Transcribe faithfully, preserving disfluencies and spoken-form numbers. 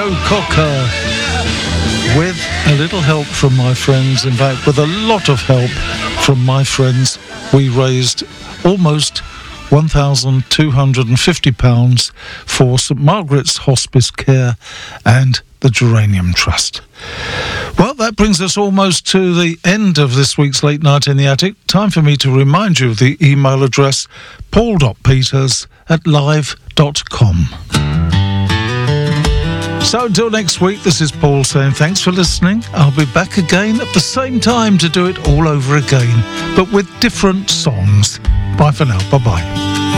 Joe Cocker. With a little help from my friends, in fact, with a lot of help from my friends, we raised almost one thousand two hundred fifty pounds for St Margaret's Hospice Care and the Geranium Trust. Well, that brings us almost to the end of this week's Late Night in the Attic. Time for me to remind you of the email address, paul dot peters at live dot com. So until next week, this is Paul saying thanks for listening. I'll be back again at the same time to do it all over again, but with different songs. Bye for now. Bye-bye.